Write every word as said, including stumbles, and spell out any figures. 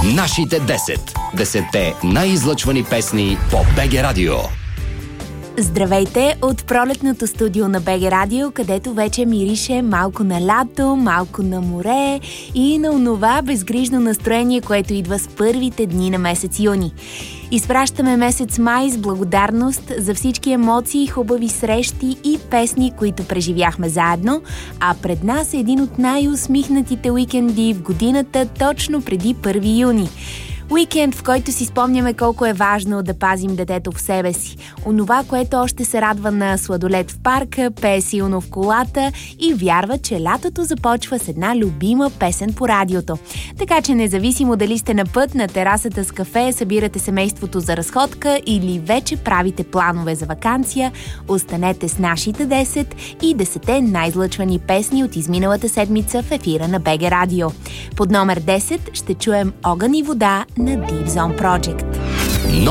Нашите десет. Десетте най-излъчвани песни по БГ Радио. Здравейте от пролетното студио на БГ Радио, където вече мирише малко на лято, малко на море и на онова безгрижно настроение, което идва с първите дни на месец юни. Изпращаме месец май с благодарност за всички емоции, хубави срещи и песни, които преживяхме заедно, а пред нас е един от най-усмихнатите уикенди в годината точно преди първи юни. Уикенд, в който си спомняме колко е важно да пазим детето в себе си. Онова, което още се радва на сладолед в парка, пее силно в колата и вярва, че лятото започва с една любима песен по радиото. Така че независимо дали сте на път, на терасата с кафе, събирате семейството за разходка или вече правите планове за ваканция, останете с нашите десет и десетте най-излъчвани песни от изминалата седмица в ефира на БГ Радио. Под номер десет ще чуем Огън и вода на Deep Zone Project.